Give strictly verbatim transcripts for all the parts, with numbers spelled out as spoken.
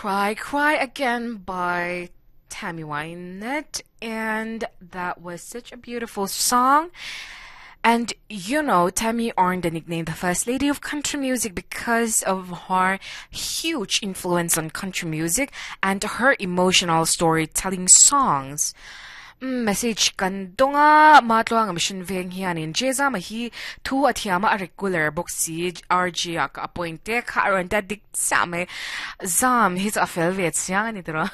Cry, Cry Again by Tammy Wynette, and that was such a beautiful song. And you know, Tammy earned the nickname the First Lady of Country Music because of her huge influence on country music and her emotional storytelling songs. Message kan donga matlo ang mission veng hianin jeza mahi tu atiama a regular boxi R G ak appointe ka aranda dik same zam his a velvet siang ni tro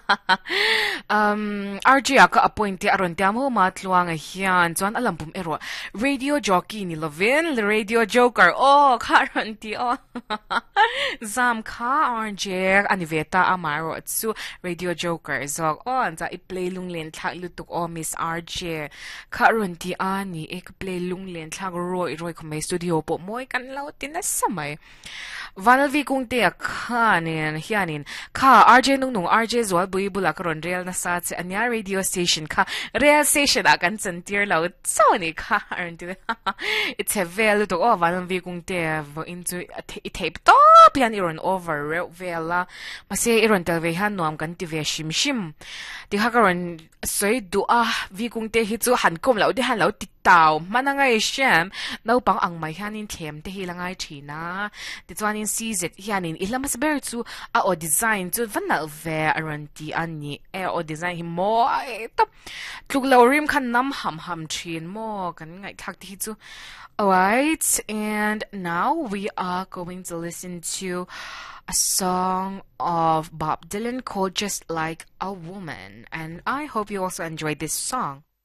um R G ak appointe aranda mo matlo ang hian zon alam pum ero radio jockey ni Lovin radio joker oh karanti oh zam ka R G aniveta amaro atsu radio joker zog oh anza I play lunglin thak tuk o Miss R J karon ti ani ek play lunglen thag roi roi ko may studio po moy kan law tinasamay Vanalvi kung te kanin hianin ka R J nung nung R J zwa bui bula karon real na sa anya radio station ka real station akan sentir law so ni ka aron ti it's a vel to o Vanalvi kung te into tape to pian iron over vela masi iron telvehan no am kan ti ve shim shim ti hakaron soy dua vi kung te hi chu han kom lau de han lau ti tao manangai shem nau pang ang mai hanin them te hilangai thina ti chuanin cz hianin ilamas ber chu a o design chu vanal ve aron ti ani e o design hi mo to tluk lau rim khan nam ham ham thin mo kan ngai thak ti chu. Alright, and now we are going to listen to a song of Bob Dylan called Just Like a Woman, and I hope you also enjoyed this song.